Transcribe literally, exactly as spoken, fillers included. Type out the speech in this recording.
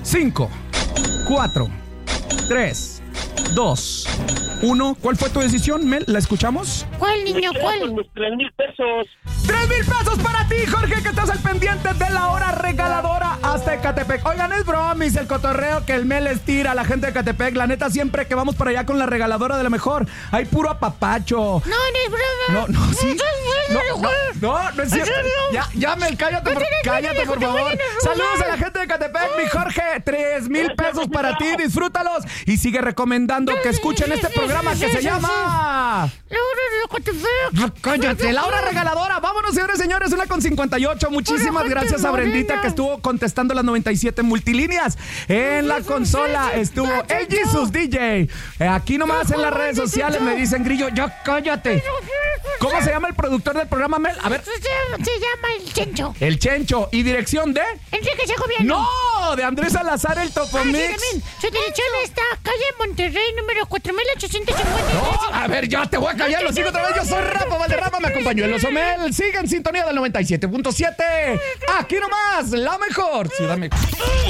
cinco, cuatro, tres, dos, uno. ¿Cuál fue tu decisión, Mel? ¿La escuchamos? ¿Cuál, niño? ¿Cuál? Con mis tres mil pesos. ¡Tres mil pesos para ti, Jorge, que estás al pendiente de la hora regaladora hasta Ecatepec! Oigan, es bromis el cotorreo que el Mel les tira a la gente de Ecatepec. La neta, siempre que vamos para allá con la regaladora de la mejor, hay puro apapacho. No, no es broma. No, no, sí. No, No, no, no, no es cierto. Ya, ya, Mel, cállate, por, cállate, por favor. Saludos a la gente de Ecatepec, mi Jorge. Tres mil pesos para ti, disfrútalos. Y sigue recomendando que escuchen este programa que se llama... Cállate, la hora regaladora. Vámonos, señores, señores, una con cincuenta y ocho. Muchísimas gracias a Brendita, que estuvo contestando las noventa y siete multilíneas. En la consola estuvo el Jesus D J. Eh, Aquí nomás en las redes sociales me dicen, Grillo, ya cállate. ¿Cómo se llama el productor del programa, Mel? A ver. Se llama, se llama el Chencho. El Chencho. ¿Y dirección de? Enrique Segoviano. ¡No! De Andrés Salazar, el Topomix. Ah, sí, también. Su dirección está calle Monterrey, número cuatro mil ochocientos cincuenta y tres. No, a ver, ya te voy a callar los hijos otra vez. Yo soy Rafa Valderrama, me acompañó el Oso Mel. Sigue en sintonía del noventa y siete punto siete. Aquí nomás, la mejor ciudad mexicana.